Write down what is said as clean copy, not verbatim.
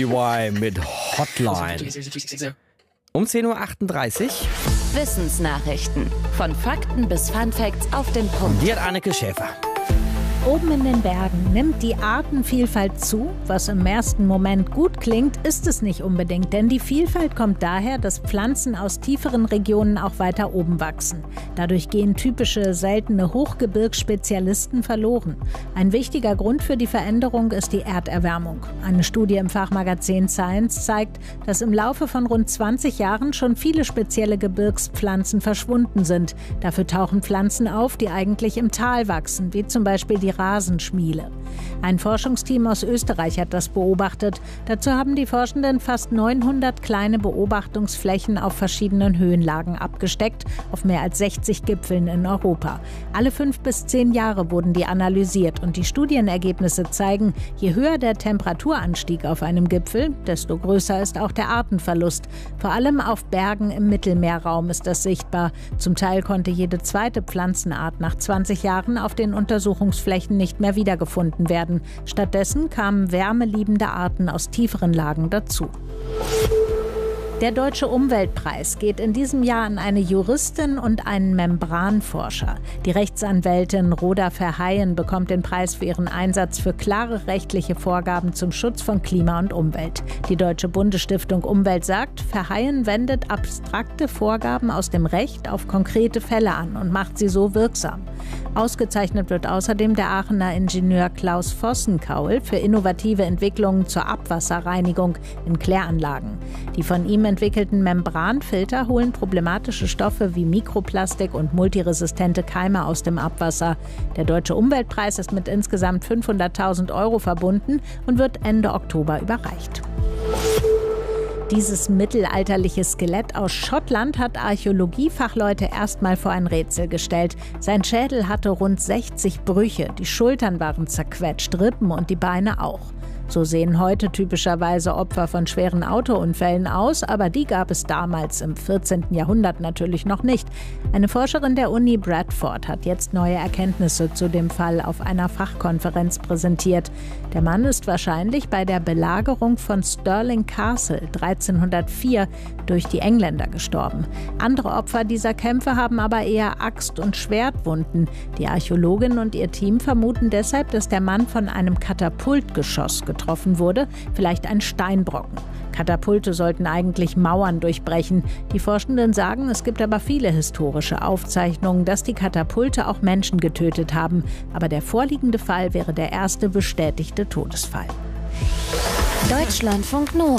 BBY mit Hotline. Um 10.38 Uhr. Wissensnachrichten. Von Fakten bis Funfacts auf den Punkt. Die hat Anneke Schäfer. Oben in den Bergen nimmt die Artenvielfalt zu. Was im ersten Moment gut klingt, ist es nicht unbedingt. Denn die Vielfalt kommt daher, dass Pflanzen aus tieferen Regionen auch weiter oben wachsen. Dadurch gehen typische, seltene Hochgebirgsspezialisten verloren. Ein wichtiger Grund für die Veränderung ist die Erderwärmung. Eine Studie im Fachmagazin Science zeigt, dass im Laufe von rund 20 Jahren schon viele spezielle Gebirgspflanzen verschwunden sind. Dafür tauchen Pflanzen auf, die eigentlich im Tal wachsen, wie zum Beispiel die Rasenschmiele. Ein Forschungsteam aus Österreich hat das beobachtet. Dazu haben die Forschenden fast 900 kleine Beobachtungsflächen auf verschiedenen Höhenlagen abgesteckt, auf mehr als 60 Gipfeln in Europa. Alle 5 bis 10 Jahre wurden die analysiert und die Studienergebnisse zeigen, je höher der Temperaturanstieg auf einem Gipfel, desto größer ist auch der Artenverlust. Vor allem auf Bergen im Mittelmeerraum ist das sichtbar. Zum Teil konnte jede zweite Pflanzenart nach 20 Jahren auf den Untersuchungsflächen nicht mehr wiedergefunden werden. Stattdessen kamen wärmeliebende Arten aus tieferen Lagen dazu. Der Deutsche Umweltpreis geht in diesem Jahr an eine Juristin und einen Membranforscher. Die Rechtsanwältin Rhoda Verheyen bekommt den Preis für ihren Einsatz für klare rechtliche Vorgaben zum Schutz von Klima und Umwelt. Die Deutsche Bundesstiftung Umwelt sagt, Verheyen wendet abstrakte Vorgaben aus dem Recht auf konkrete Fälle an und macht sie so wirksam. Ausgezeichnet wird außerdem der Aachener Ingenieur Klaus Vossenkaul für innovative Entwicklungen zur Abwasserreinigung in Kläranlagen. Die von ihm entwickelten Membranfilter holen problematische Stoffe wie Mikroplastik und multiresistente Keime aus dem Abwasser. Der Deutsche Umweltpreis ist mit insgesamt 500.000 € verbunden und wird Ende Oktober überreicht. Dieses mittelalterliche Skelett aus Schottland hat Archäologiefachleute erstmal vor ein Rätsel gestellt. Sein Schädel hatte rund 60 Brüche, die Schultern waren zerquetscht, Rippen und die Beine auch. So sehen heute typischerweise Opfer von schweren Autounfällen aus, aber die gab es damals im 14. Jahrhundert natürlich noch nicht. Eine Forscherin der Uni Bradford hat jetzt neue Erkenntnisse zu dem Fall auf einer Fachkonferenz präsentiert. Der Mann ist wahrscheinlich bei der Belagerung von Stirling Castle 1304 durch die Engländer gestorben. Andere Opfer dieser Kämpfe haben aber eher Axt- und Schwertwunden. Die Archäologin und ihr Team vermuten deshalb, dass der Mann von einem Katapultgeschoss getroffen wurde, vielleicht ein Steinbrocken. Katapulte sollten eigentlich Mauern durchbrechen. Die Forschenden sagen, es gibt aber viele historische Aufzeichnungen, dass die Katapulte auch Menschen getötet haben. Aber der vorliegende Fall wäre der erste bestätigte Todesfall. Deutschlandfunk Nova.